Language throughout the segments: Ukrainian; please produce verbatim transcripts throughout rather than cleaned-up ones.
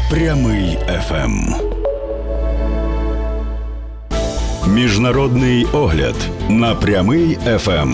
Прямий еф ем. Міжнародний огляд на Прямий еф ем.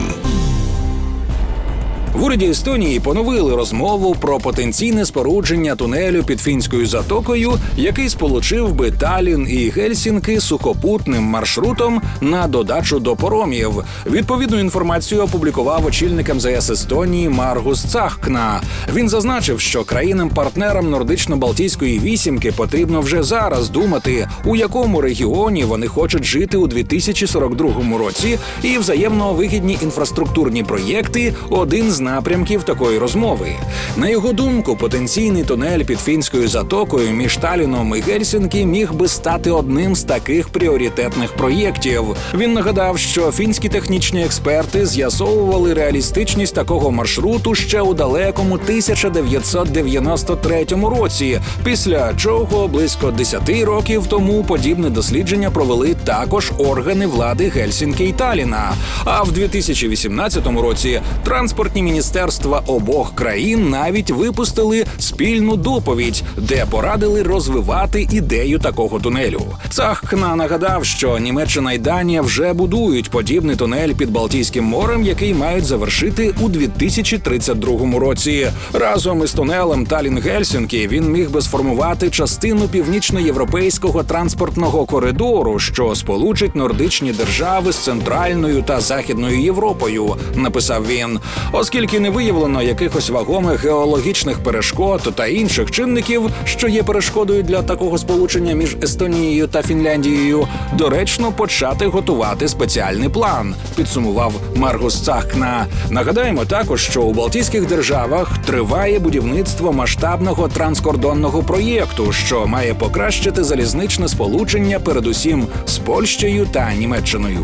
В уряді Естонії поновили розмову про потенційне спорудження тунелю під Фінською затокою, який сполучив би Таллін і Гельсінки сухопутним маршрутом на додачу до поромів. Відповідну інформацію опублікував очільник ем зе ес Естонії Маргус Цахкна. Він зазначив, що країнам-партнерам Нордично-Балтійської вісімки потрібно вже зараз думати, у якому регіоні вони хочуть жити у дві тисячі сорок другому році, і взаємно вигідні інфраструктурні проєкти – один з напрямків такої розмови. На його думку, потенційний тунель під Фінською затокою між Талліном і Гельсінкі міг би стати одним з таких пріоритетних проєктів. Він нагадав, що фінські технічні експерти з'ясовували реалістичність такого маршруту ще у далекому тисяча дев'ятсот дев'яносто третьому році, після чого близько десяти років тому подібне дослідження провели також органи влади Гельсінкі і Талліна. А в дві тисячі вісімнадцятому році транспортні міністерства обох країн навіть випустили спільну доповідь, де порадили розвивати ідею такого тунелю. Цахкна нагадав, що Німеччина і Данія вже будують подібний тунель під Балтійським морем, який мають завершити у дві тисячі тридцять другому році. Разом із тунелем Таллін-Гельсінкі він міг би сформувати частину північноєвропейського транспортного коридору, що сполучить нордичні держави з Центральною та Західною Європою, написав він. Оскільки не виявлено якихось вагомих геологічних перешкод та інших чинників, що є перешкодою для такого сполучення між Естонією та Фінляндією, доречно почати готувати спеціальний план, підсумував Маргус Цахкна. Нагадаємо також, що у Балтійських державах триває будівництво масштабного транскордонного проєкту, що має покращити залізничне сполучення передусім з Польщею та Німеччиною.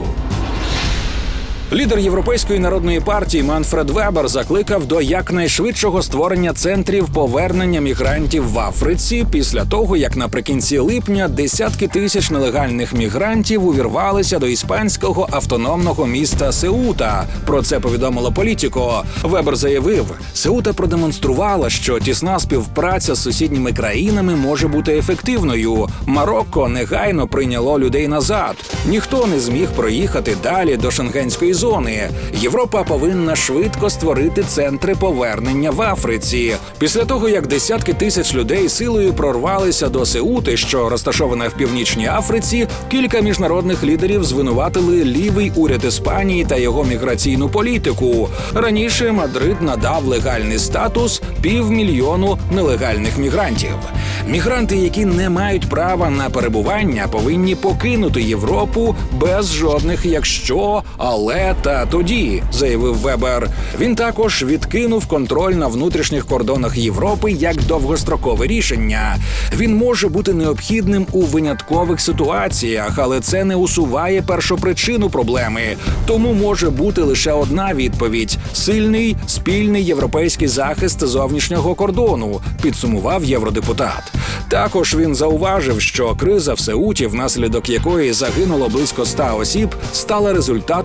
Лідер Європейської народної партії Манфред Вебер закликав до якнайшвидшого створення центрів повернення мігрантів в Африці після того, як наприкінці липня десятки тисяч нелегальних мігрантів увірвалися до іспанського автономного міста Сеута. Про це повідомило Політіко. Вебер заявив, Сеута продемонструвала, що тісна співпраця з сусідніми країнами може бути ефективною. Марокко негайно прийняло людей назад. Ніхто не зміг проїхати далі до Шенгенської зони. Європа повинна швидко створити центри повернення в Африці. Після того, як десятки тисяч людей силою прорвалися до Сеути, що розташована в Північній Африці, кілька міжнародних лідерів звинуватили лівий уряд Іспанії та його міграційну політику. Раніше Мадрид надав легальний статус півмільйону нелегальних мігрантів. Мігранти, які не мають права на перебування, повинні покинути Європу без жодних «якщо», «але» та «тоді», заявив Вебер. Він також відкинув контроль на внутрішніх кордонах Європи як довгострокове рішення. Він може бути необхідним у виняткових ситуаціях, але це не усуває першопричину проблеми. Тому може бути лише одна відповідь – сильний, спільний європейський захист зовнішнього кордону, підсумував євродепутат. Також він зауважив, що криза в Сеуті, внаслідок якої загинуло близько ста осіб, стала результатом